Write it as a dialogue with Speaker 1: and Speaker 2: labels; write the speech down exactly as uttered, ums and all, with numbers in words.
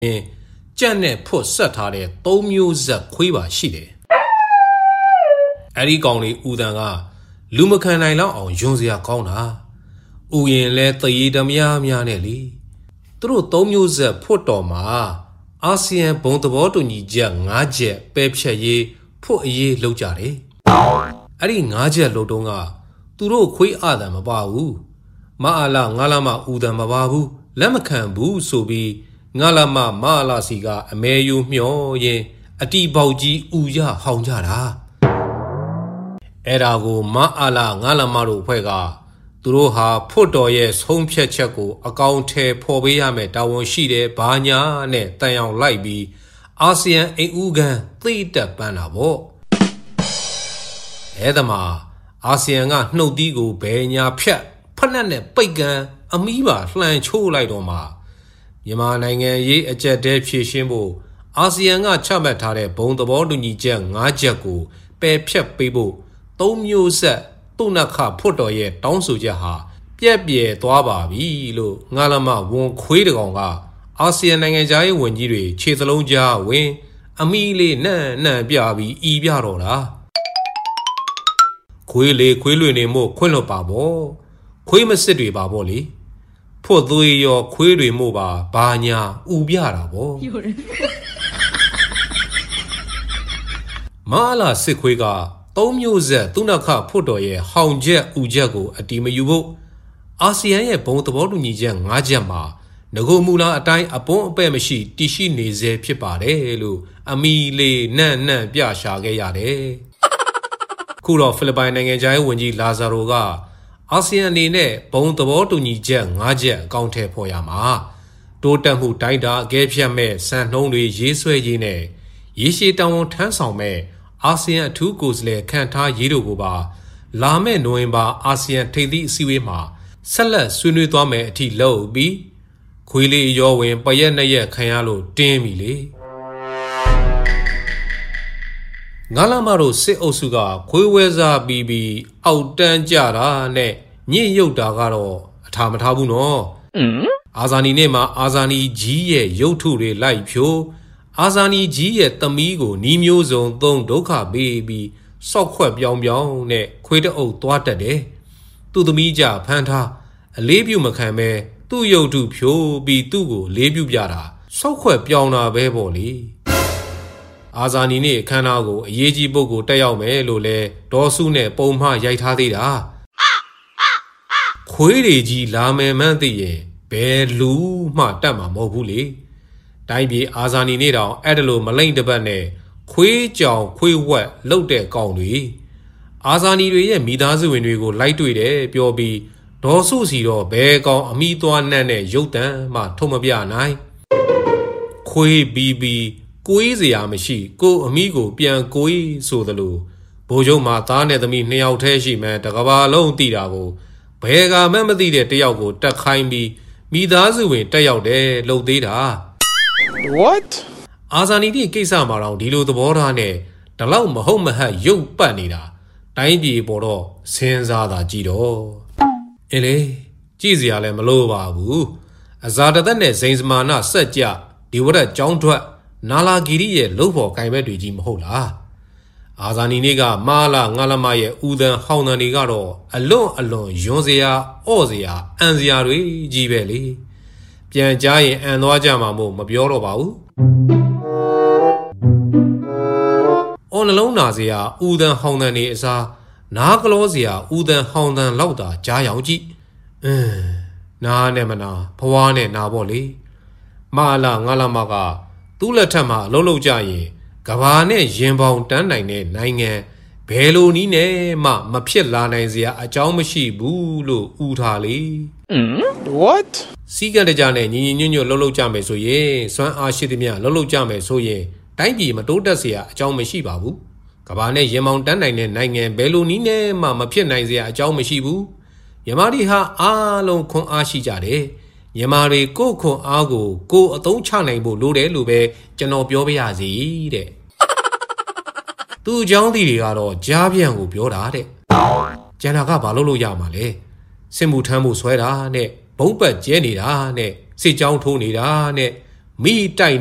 Speaker 1: ကြက်နဲ့ဖွတ်ဆက်ထားတဲ့သုံးမျိုးဆက်ခွေးပါရှိတယ်အဲ့ဒီကောင်လေးဦးတန်ကလူမခံနိုင်လောက်အောင်ယွန်စရာကောင်းတာဥယင်လဲတရေတမယားများနဲ့လေသူတို့သုံးမျိုးဆက်ဖွတ်တော်မှာအာဆီယံဘုံသဘောတူညီချက်၅ချက်ပဲဖြတ်ရေးဖွတ်အရေးလုပ်ကြတယ်အဲ့ဒီ၅ချက်လုပ်တော့ကသူတို့ခွေးအတန်မပါဘူးမအားလာငါလာမဦးတန်မပါဘူးလက်မခံဘူးဆိုပြီးငါလာမမအားလာစီကအမဲယူမျောရင်အတီပေါက်ကြီးဥရဟောင်ကြတာအဲ့ဒါကိုမအားလာငါလာမတို့ဖွဲ့ကသူတို့ဟာဖွတ်တော်ရဲ့ဆုံးဖြတ်ချက်ကိုအကောင့်ထဲပေါ်ပေးရမယ်တာဝန်ရှိတယ်ဘာညာနဲ့တန်အောင်လိုက်ပြီးအာဆီယံအိမ်ဦးကန်သိတက်ပန်းတာပေါ့အဲ့ဒါမှာအာဆီယံကနှုတ်သီးကိုဘယ်ညာဖြတ်ဖက်နဲ့နဲ့ပိတ်ကန်အမီးပါလှန်ချိုးလိုက်တော့မှမြန်မာနိုင်ငံရေးအကြက်တဲဖြည့်ရှင်းဖို့အာဆီယံကချမှတ်ထားတဲ့ဘုံသဘောတူညီချက်၅ချက်ကိုပယ်ဖြတ်ပေးဖို့သုံးမျိုးဆက်တုနခဖွတ်တော်ရဲ့တောင်းဆိုချက်ဟာပြက်ပြဲသွားပါပြီလို့ငါလမဝန်ခွေးတကောင်ကအာဆီယံနိုင်ငံသားရေးဝန်ကြီးတွေခြေစလုံးကြားဝင်အမီးလေးနှံ့နှံ့ပြပြီးဤပြတော့တာခွေးလေခွေးလွင်နေမို့ခွင့်လွတ်ပါပေါ့ခွေးမစစ်တွေပါပေါ့လေဖွတ်သွေးရောခွေးတွေမို့ပါဘာညာဥပြတာပေါ့မအားလာစစ်ခွေးကသုံးမျိုးဆက်သူနခဖွတ်တော်ရဲ့ဟောင်ချက်ဥချက်ကိုအတီမယူဖို့အာဆီယံရဲ့ဘုံသဘောတူညီချက်၅ချက်မှာငကိုမူလာအတိုင်းအပွန်းအပဲ့မရှိတည်ရှိနေစေဖြစ်ပါတယ်လို့အမီလေးနန့်နန့်ပြရှာခဲ့ရတယ်ခုတော့ဖိလစ်ပိုင်နိုင်ငံသားရေးဝန်ကြီးလာဇာရိုကအာဆီယံအနေနဲ့ဘုံသဘောတူညီချက်၅ချက်အကောင့်ထဲပေါ်ရမှာတိုးတက်မှုတိုင်းတာအကဲဖြတ်မဲ့စံနှုန်းတွေရေးဆွဲရေးနဲ့ရေရှည်တောင်းဝန်ထမ်းဆောင်မဲ့အာဆီယံအထူးကိုယ်စားလှယ်ခန့်ထားရေးတို့ကိုပါလာမယ့်နိုဝင်ဘာအာဆီယံထိပ်သီးအစည်းအဝေးမှာဆက်လက်ဆွေးနွေးသွားမယ်အထိလုပ်ပြီးခွေးလေးရောဝင်ပရက်နှစ်ရက်ခံရလို့တင်းပြီလေငါလာမတို့စစ်အုပ်စုကခွေးဝဲစားပြီးပြီးအောက်တန်းကြတာနဲ့ညစ်ရုပ်တာကတော့အထာမထားဘူးနော်အာဇာနည်နဲ့မှာအာဇာနည်ကြီးရဲ့ရုပ်ထုတွေလိုက်ဖြိုးအာဇာနည်ကြီးရဲ့သမီးကိုနီးမျိုးစုံသုံးဒုက္ခပေးပြီးစောက်ခွက်ပြောင်းပြောင်းနဲ့ခွေးတအုပ်သွားတက်တယ်သူ့သမီးကြဖမ်းထားအလေးပြုမခံပဲသူ့ရုပ်ထုဖြိုးပြီးသူ့ကိုလေးပြုပြတာစောက်ခွက်ပြောင်းတာပဲပေါ့လေအာဇာနည်နဲ့အခမ်းအနားကိုအရေးကြီးပုဂ္ဂိုလ်တက်ရောက်မယ်လို့လဲဒေါ်စုနဲ့ပုံမှရိုက်ထားသေးတာခွေးတွေကြီးလာမယ်မှန်းသိရင်ဘယ်လူမှတတ်မှာမဟုတ်ဘူးလေတိုင်းပြည်အာဇာနည်နဲ့တောင်အဲ့ဒါလိုမလိမ့်တပတ်နဲ့ခွေးကြောင်ခွေးဝက်လှုပ်တဲ့ကောင်တွေအာဇာနည်တွေရဲ့မိသားစုဝင်တွေကိုလိုက်တွေ့တယ်ပြောပြီးဒေါ်စုစီတော့ဘယ်ကောင်အမိသွားနှံ့တဲ့ရုပ်တံမှထုံမပြနိုင်ခွေးဘီဘီကိုယ်စရာမရှိကိုအမိကိုပြန်ကိုယ်ဆိုသလိုဘိုးချုပ်မှာသားနဲ့သမီးနှစ်ယောက်တည်းရှိမှန်းတကဘာလုံးသိတာကိုဘယ်ကမှမသိတဲ့တယောက်ကိုတက်ခိုင်းပြီးမိသားစုဝင်တက်ရောက်တယ်လှုပ်သေးတာ
Speaker 2: What
Speaker 1: အာဇာနည်ဒီကိစ္စမှာတော့ဒီလိုသဘောထားနဲ့ဒီလောက်မဟုတ်မဟတ်ရုပ်ပတ်နေတာတိုင်းပြည်ပေါ်တော့စဉ်းစားတာကြည့်တော့အင်းလေကြည့်စရာလည်းမလိုပါဘူးအဇာတသက်နဲ့ဇိန်စမာနဆက်ကြဒီဝရက်ကြောင်းထွက်နာလာဂီရီရဲ့လှုပ်ဖို့ကိုင်ဘက်တွေကြီးမဟုတ်လားအာဇာနည်နေ့ကမာလာငါလမရဲ့ဦးတန်ဟောင်းတန်တွေကတော့အလွန်အလွန်ယွန်းစရာအော့စရာအန်စရာတွေကြီးပဲလေပြန်ကြားရင်အန်သွားကြမှာမို့မပြောတော့ပါဘူးအော်နှလုံးနာစရာဦးတန်ဟောင်းတန်တွေအစားနားကလောစရာဦးတန်ဟောင်းတန်လောက်တာကြားရောင်ကြည့်အင်းနားနဲ့မနာဖွားနဲ့နာပေါ့လေမာလာငါလမကသူ့လက်ထက်မှာအလုံးလုံးကြရင်ကဘာနဲ့ရင်ပေါင်တန်းနိုင်တဲ့နိုင်ငံဘယ်လိုနည်းနဲ့မှမဖြစ်လာနိုင်စရာအကြောင်းမရှိဘူးလို့ဥထားလေ
Speaker 2: What
Speaker 1: စီကံတကြနဲ့ညီညီညွတ်ညွတ်လှုပ်လှုပ်ကြမယ်ဆိုရင်စွမ်းအားရှိသမျှလှုပ်လှုပ်ကြမယ်ဆိုရင်တိုင်းပြည်မတိုးတက်စရာအကြောင်းမရှိပါဘူးကဘာနဲ့ရင်ပေါင်တန်းနိုင်တဲ့နိုင်ငံဘယ်လိုနည်းနဲ့မှမဖြစ်နိုင်စရာအကြောင်းမရှိဘူးမြန်မာတွေဟာအားလုံးခွန်အားရှိကြတယ်မြန်မာတွေကိုယ်ခွန်အားကိုကိုယ်အသုံးချနိုင်ဖို့လိုတယ်လို့ပဲကျွန်တော်ပြောပြရစီတဲ့သူအကြောင်းဒီတွေကတော့ကြားပြန်ကိုပြောတာတဲ့ကျန်တာကဘာလို့လို့ရမှာလဲစစ်မှုထမ်းဖို့ဆွဲတာနဲ့ဘုံပတ်ကျဲနေတာနဲ့စစ်ကြောင်းထိုးနေတာနဲ့မိတိုင်